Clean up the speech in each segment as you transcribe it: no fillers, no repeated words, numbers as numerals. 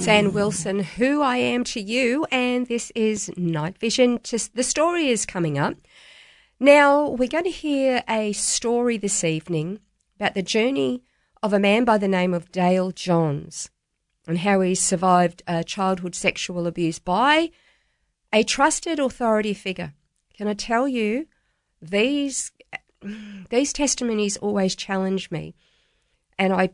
Suzanne Wilson, Who I Am to You, and this is Night Vision. Just the story is coming up. Now, we're going to hear a story this evening about the journey of a man by the name of Dale Johns and how he survived childhood sexual abuse by a trusted authority figure. Can I tell you, these testimonies always challenge me, and I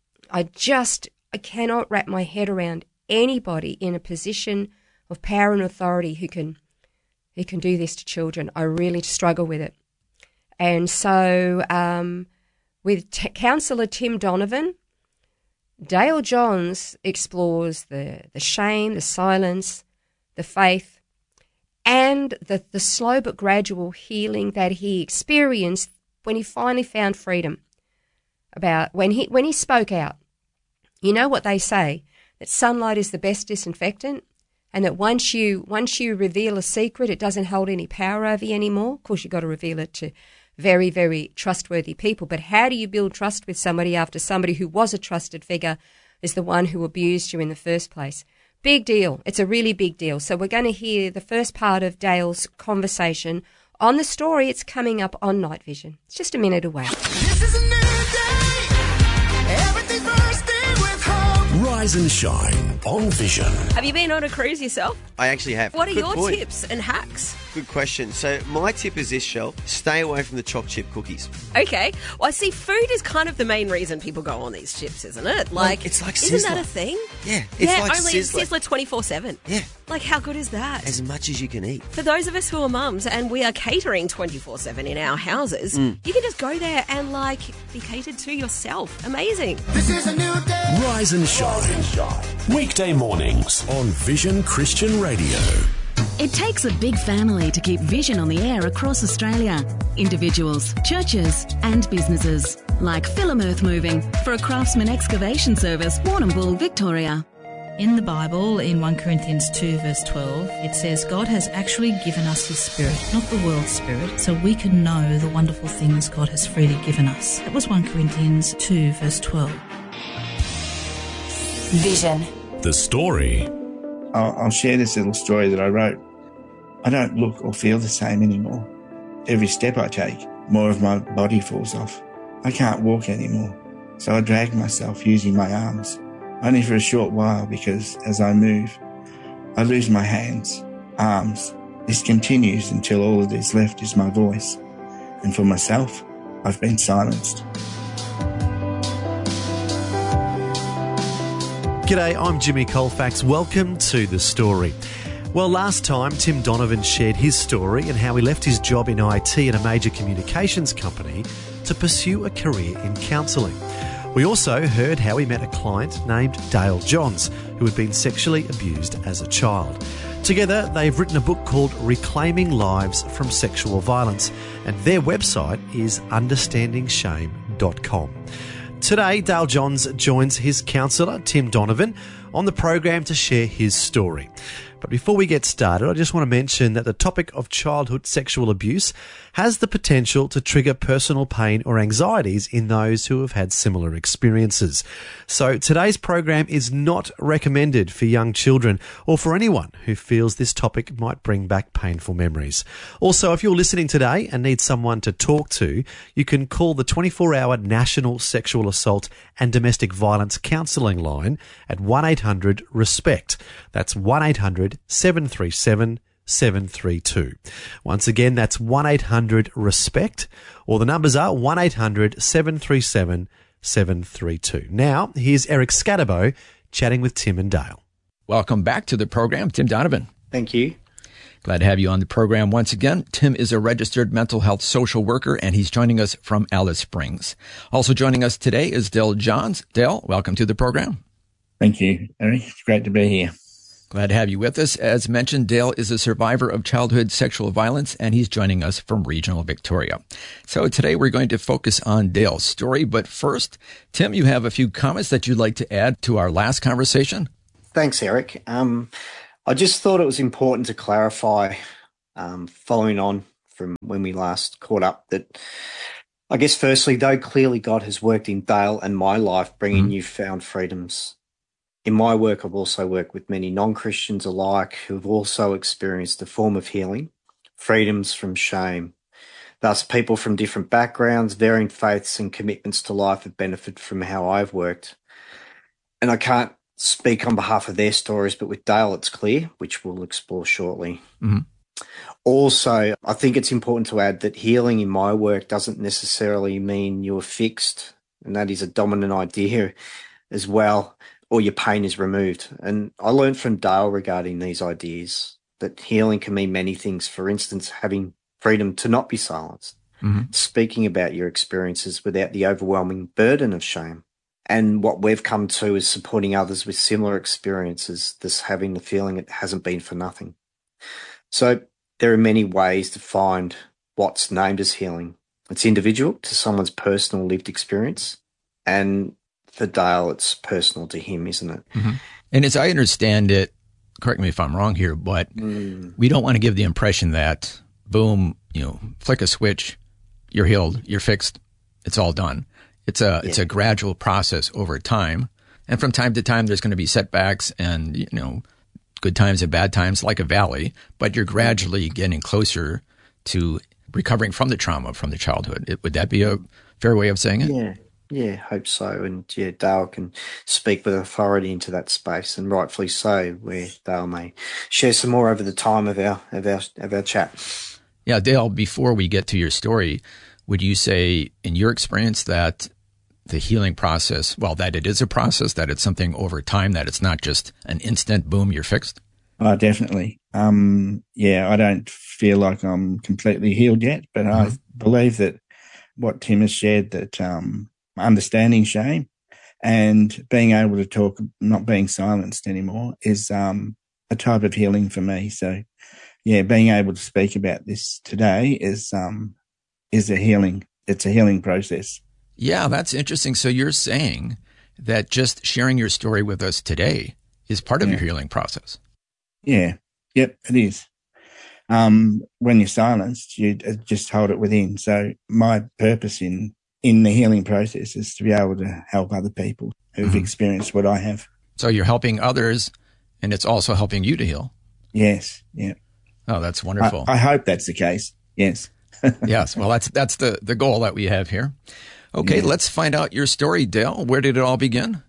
cannot wrap my head around anybody in a position of power and authority who can do this to children. I really struggle with it. And so with Counsellor Tim Donovan, Dale Johns explores the shame, the silence, the faith, and the slow but gradual healing that he experienced when he finally found freedom. About when he spoke out. You know what they say, that sunlight is the best disinfectant, and that once you reveal a secret, it doesn't hold any power over you anymore. Of course, you've got to reveal it to very, very trustworthy people. But how do you build trust with somebody after somebody who was a trusted figure is the one who abused you in the first place? Big deal. It's a really big deal. So we're going to hear the first part of Dale's conversation on the story. It's coming up on Night Vision. It's just a minute away. This is a new day. Everything's bursting with hope. Rise and shine on Vision. Have you been on a cruise yourself? I actually have. What are Good your point. tips and hacks? Good question. So my tip is this, Shell. Stay away from the choc chip cookies. Okay. Well, I see food is kind of the main reason people go on these chips, isn't it? Like, it's like isn't that Sizzler. a thing? Yeah, it's like only Sizzler. Sizzler 24/7. Yeah, Like, how good is that? as much as you can eat. For those of us who are mums and we are catering 24/7 in our houses, you can just go there and, like, be catered to yourself. Amazing. This is a new day. Rise and shine. Weekday mornings on Vision Christian Radio. It takes a big family to keep Vision on the air across Australia. Individuals, churches and businesses. Like Film Earth Moving for a Craftsman Excavation Service, Warrnambool, Victoria. In the Bible, in 1 Corinthians 2 verse 12, it says, God has actually given us his spirit, not the world's spirit, so we can know the wonderful things God has freely given us. That was 1 Corinthians 2 verse 12. Vision. The story. I'll share this little story that I wrote. I don't look or feel the same anymore. Every step I take, more of my body falls off. I can't walk anymore, so I drag myself using my arms, only for a short while because as I move, I lose my hands, arms. This continues until all that is left is my voice. And for myself, I've been silenced. G'day, I'm Jimmy Colfax. Welcome to The Story. Well, last time Tim Donovan shared his story and how he left his job in IT at a major communications company to pursue a career in counselling. We also heard how he met a client named Dale Johns, who had been sexually abused as a child. Together, they've written a book called Reclaiming Lives from Sexual Violence, and their website is understandingshame.com. Today, Dale Johns joins his counsellor, Tim Donovan, on the program to share his story. But before we get started, I just want to mention that the topic of childhood sexual abuse has the potential to trigger personal pain or anxieties in those who have had similar experiences. So today's program is not recommended for young children or for anyone who feels this topic might bring back painful memories. Also, if you're listening today and need someone to talk to, you can call the 24-hour National Sexual Assault and Domestic Violence Counselling line at 1-800-RESPECT. That's 1-800-737-732. Once again, that's 1-800-RESPECT, or the numbers are 1-800-737-732. Now, here's Eric Scatterbo chatting with Tim and Dale. Welcome back to the program, Tim Donovan. Thank you. Glad to have you on the program once again. Tim is a registered mental health social worker, and he's joining us from Alice Springs. Also joining us today is Dale Johns. Dale, welcome to the program. Thank you, Eric. It's great to be here. Glad to have you with us. As mentioned, Dale is a survivor of childhood sexual violence, and he's joining us from regional Victoria. So today we're going to focus on Dale's story. But first, Tim, you have a few comments that you'd like to add to our last conversation? Thanks, Eric. I just thought it was important to clarify, following on from when we last caught up, that I guess firstly, though clearly God has worked in Dale and my life, bringing newfound freedoms in my work, I've also worked with many non-Christians alike who have also experienced a form of healing, freedoms from shame. Thus, people from different backgrounds, varying faiths and commitments to life have benefited from how I've worked. And I can't speak on behalf of their stories, but with Dale, it's clear, which we'll explore shortly. Mm-hmm. Also, I think it's important to add that healing in my work doesn't necessarily mean you're fixed, and that is a dominant idea as well, or your pain is removed. And I learned from Dale regarding these ideas that healing can mean many things. For instance, having freedom to not be silenced, speaking about your experiences without the overwhelming burden of shame. And what we've come to is supporting others with similar experiences, thus having the feeling it hasn't been for nothing. So there are many ways to find what's named as healing. It's individual to someone's personal lived experience, and for Dale, it's personal to him, isn't it? Mm-hmm. And as I understand it, correct me if I'm wrong here, but we don't want to give the impression that, boom, flick a switch, you're healed, you're fixed, it's all done. It's a gradual process over time. And from time to time, there's going to be setbacks and, good times and bad times, like a valley, but you're gradually getting closer to recovering from the trauma from the childhood. Would that be a fair way of saying it? Yeah, hope so. And Dale can speak with authority into that space, and rightfully so, where Dale may share some more over the time of our chat. Yeah, Dale, before we get to your story, would you say, in your experience, that the healing process, that it is a process, that it's something over time, that it's not just an instant, boom, you're fixed? Oh, definitely. I don't feel like I'm completely healed yet, but I believe that what Tim has shared, that understanding shame and being able to talk, not being silenced anymore, is a type of healing for me. So, being able to speak about this today is a healing. It's a healing process. Yeah, that's interesting. So you're saying that just sharing your story with us today is part of your healing process. Yeah. Yep, it is. When you're silenced, you just hold it within. So my purpose in the healing process is to be able to help other people who've experienced what I have. So you're helping others, and it's also helping you to heal. Yes. Yeah. Oh, that's wonderful. I hope that's the case. Yes. Yes. Well, that's the goal that we have here. Okay, let's find out your story, Dale. Where did it all begin?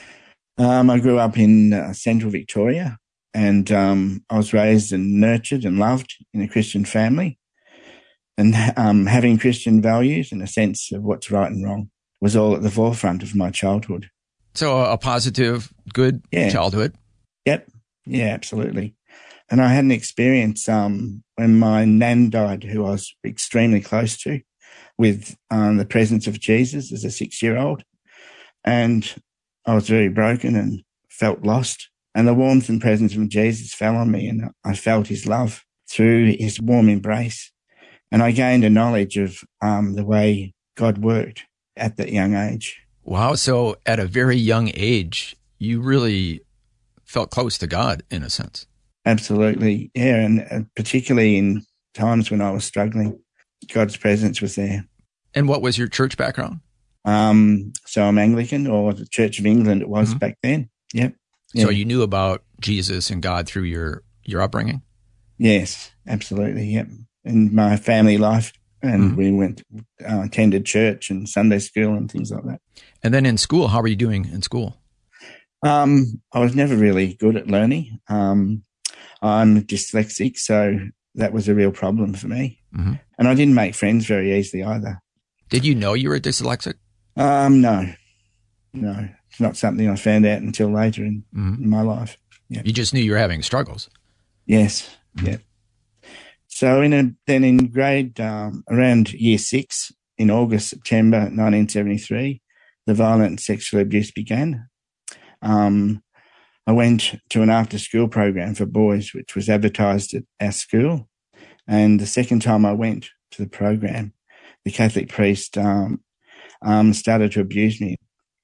I grew up in central Victoria, and I was raised and nurtured and loved in a Christian family. And having Christian values and a sense of what's right and wrong was all at the forefront of my childhood. So a positive, good childhood. Yep. Yeah, absolutely. And I had an experience when my nan died, who I was extremely close to, with the presence of Jesus as a 6-year-old. And I was very broken and felt lost. And the warmth and presence of Jesus fell on me, and I felt his love through his warm embrace. And I gained a knowledge of the way God worked at that young age. Wow. So at a very young age, you really felt close to God in a sense. Absolutely. Yeah. And particularly in times when I was struggling, God's presence was there. And what was your church background? So I'm Anglican, or the Church of England it was back then. Yep. So you knew about Jesus and God through your upbringing? Yes, absolutely. Yep. In my family life, and we attended church and Sunday school and things like that. And then in school, how were you doing in school? I was never really good at learning. I'm dyslexic, so that was a real problem for me. And I didn't make friends very easily either. Did you know you were dyslexic? No. It's not something I found out until later in my life. Yep. You just knew you were having struggles. Yes. Yeah. So then in grade, around year 6, in August, September 1973, the violent sexual abuse began. I went to an after-school program for boys, which was advertised at our school. And the second time I went to the program, the Catholic priest started to abuse me.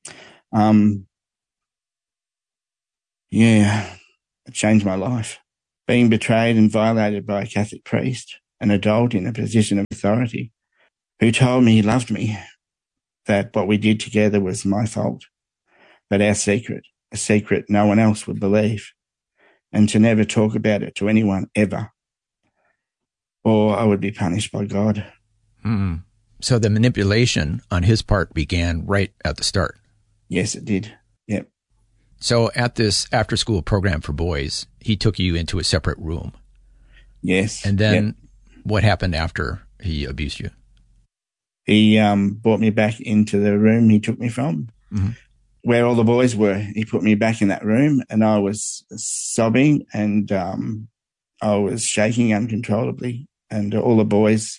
It changed my life. Being betrayed and violated by a Catholic priest, an adult in a position of authority, who told me he loved me, that what we did together was my fault, but our secret, a secret no one else would believe, and to never talk about it to anyone ever, or I would be punished by God. Mm. So the manipulation on his part began right at the start. Yes, it did. Yep. So at this after-school program for boys, he took you into a separate room. Yes. And then what happened after he abused you? He brought me back into the room he took me from, where all the boys were. He put me back in that room, and I was sobbing, and I was shaking uncontrollably, and all the boys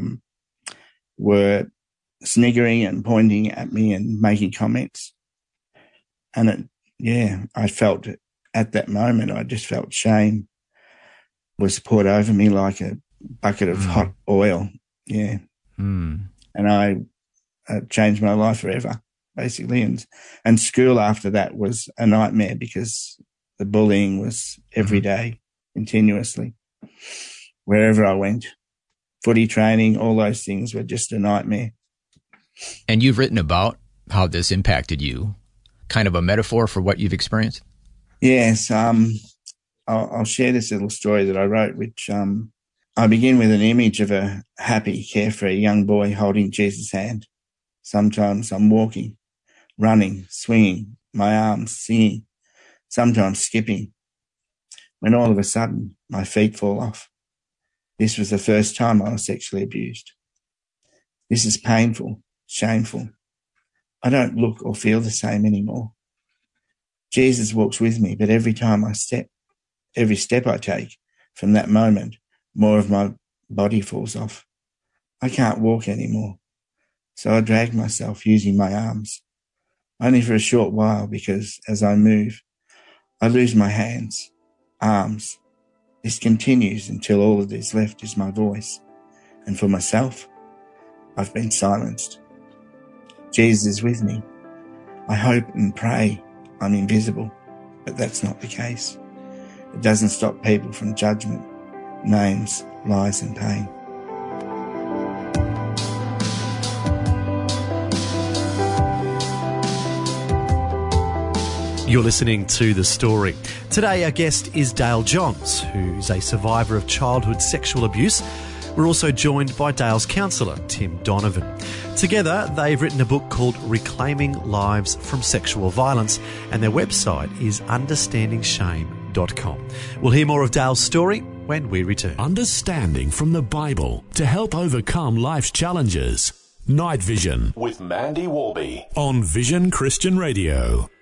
were sniggering and pointing at me and making comments. And I felt at that moment, I just felt shame was poured over me like a bucket of hot oil. Yeah. And I changed my life forever, basically. And school after that was a nightmare because the bullying was every day, continuously, wherever I went. Footy training, all those things were just a nightmare. And you've written about how this impacted you, kind of a metaphor for what you've experienced? Yes. I'll share this little story that I wrote, which I begin with an image of a happy, carefree young boy holding Jesus' hand. Sometimes I'm walking, running, swinging, my arms singing, sometimes skipping, when all of a sudden my feet fall off. This was the first time I was sexually abused. This is painful, shameful. I don't look or feel the same anymore. Jesus walks with me, but every step I take from that moment, more of my body falls off. I can't walk anymore, so I drag myself using my arms, only for a short while, because as I move, I lose my hands, arms. This continues until all that is left is my voice, and for myself, I've been silenced. Jesus is with me. I hope and pray I'm invisible, but that's not the case. It doesn't stop people from judgment, names, lies and pain. You're listening to The Story. Today our guest is Dale Johns, who's a survivor of childhood sexual abuse. We're also joined by Dale's counsellor, Tim Donovan. Together, they've written a book called Reclaiming Lives from Sexual Violence, and their website is understandingshame.com. We'll hear more of Dale's story when we return. Understanding from the Bible to help overcome life's challenges. Night Vision with Mandy Warby on Vision Christian Radio.